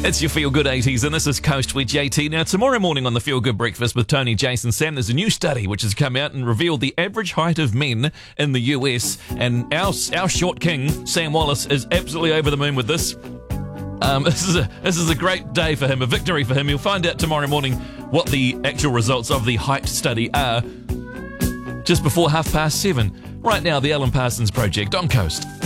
It's your Feel Good 80s, and this is Coast with JT. Now, tomorrow morning on the Feel Good Breakfast with Tony, Jason, Sam, there's a new study which has come out and revealed the average height of men in the US, and our short king, Sam Wallace, is absolutely over the moon with this. This is a great day for him, a victory for him. You'll find out tomorrow morning what the actual results of the height study are just before 7:30. Right now, the Alan Parsons Project on Coast.